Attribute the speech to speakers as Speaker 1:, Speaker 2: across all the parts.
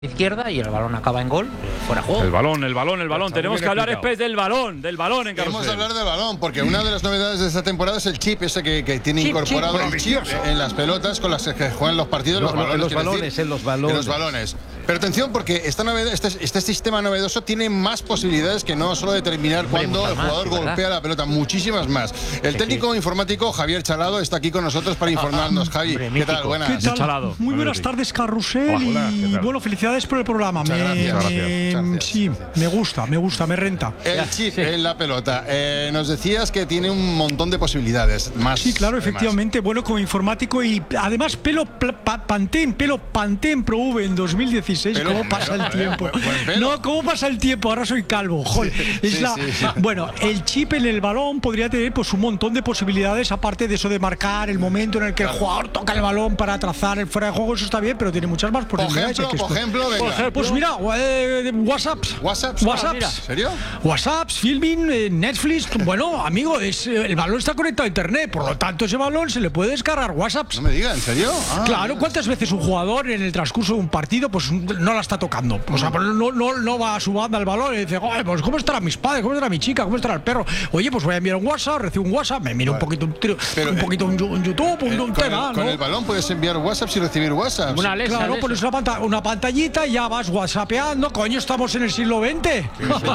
Speaker 1: izquierda y el balón acaba en gol, fuera de juego.
Speaker 2: El balón. Tenemos que hablar después del balón en Carrusel.
Speaker 3: Queremos hablar del balón, porque una de las novedades de esta temporada es el chip ese que tiene incorporado el chip en las pelotas con las que juegan los partidos.
Speaker 4: Los balones.
Speaker 3: Pero atención, porque este sistema novedoso tiene más posibilidades que no solo determinar cuándo el jugador golpea la pelota, muchísimas más. El técnico informático Javier Chalado está aquí con nosotros para informarnos. Javi, ¿qué tal? Buenas.
Speaker 5: ¿Qué tal?
Speaker 2: Chalado.
Speaker 5: Muy buenas tardes, Carrusel.
Speaker 2: Hola,
Speaker 5: y bueno, felicidades por el programa.
Speaker 3: Gracias.
Speaker 5: Sí, me gusta, me renta.
Speaker 3: El chip en la pelota. Nos decías que tiene un montón de posibilidades.
Speaker 5: Sí, claro, efectivamente. Bueno, como informático y además pelo Pantene Pro V en 2016. ¿Cómo pasa el tiempo? No, ¿cómo pasa el tiempo? Ahora soy calvo. Joder, Bueno, el chip en el balón podría tener pues un montón de posibilidades, aparte de eso de marcar el momento en el que el jugador toca el balón para trazar el fuera de juego. Eso está bien, pero tiene muchas más posibilidades.
Speaker 3: Por ejemplo, venga.
Speaker 5: Pues mira, WhatsApps.
Speaker 3: ¿En serio?
Speaker 5: WhatsApps, filming, Netflix. Bueno, amigo, el balón está conectado a internet, por lo tanto ese balón se le puede descargar WhatsApps.
Speaker 3: No me digas, ¿en serio?
Speaker 5: Claro, ¿cuántas veces un jugador en el transcurso de un partido pues no la está tocando? O sea, no va a su banda al balón y dice, pues ¿cómo estarán mis padres? ¿Cómo estará mi chica? ¿Cómo estará el perro? Oye, pues voy a enviar un WhatsApp, recibo un WhatsApp, me miro un poquito un YouTube, un tema, ¿no?
Speaker 3: Con el balón puedes enviar WhatsApps y recibir WhatsApps.
Speaker 5: Claro, pones una pantallita y ya vas whatsappeando. Coño, estamos en el siglo XX.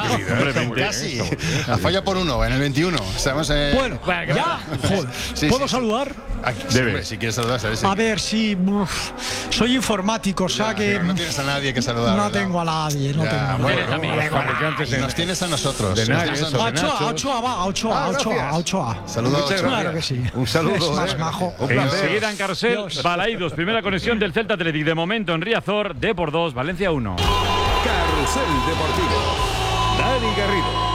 Speaker 3: Casi. Falla por uno, en el 21. Estamos
Speaker 5: Bueno, ya. Joder. ¿Puedo saludar?
Speaker 3: Debe. Si quieres saludar, ¿sabes?
Speaker 5: A ver, sí. Soy informático, o sea que.
Speaker 3: No tienes a nadie que saludar.
Speaker 5: No tengo a nadie, no tengo a nadie.
Speaker 3: Nos tienes a nosotros.
Speaker 5: A Ochoa.
Speaker 3: Saludos.
Speaker 5: Claro que sí.
Speaker 4: Un saludo.
Speaker 5: Es más majo.
Speaker 2: Enseguida en Carrusel, Balaídos, primera conexión del Celta Athletic. De momento en Riazor, Depor 2, Valencia 1.
Speaker 4: Carrusel Deportivo. Dani Garrido.